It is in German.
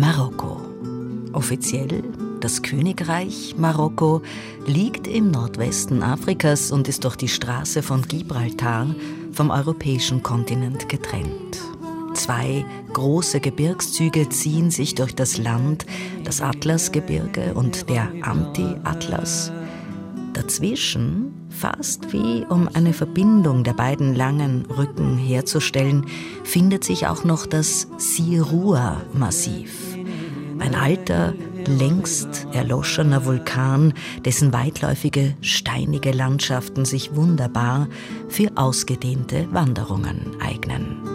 Marokko. Offiziell, das Königreich Marokko liegt im Nordwesten Afrikas und ist durch die Straße von Gibraltar vom europäischen Kontinent getrennt. 2 große Gebirgszüge ziehen sich durch das Land, das Atlasgebirge und der Anti-Atlas. Dazwischen, fast wie um eine Verbindung der beiden langen Rücken herzustellen, findet sich auch noch das Sirua-Massiv. Ein alter, längst erloschener Vulkan, dessen weitläufige, steinige Landschaften sich wunderbar für ausgedehnte Wanderungen eignen.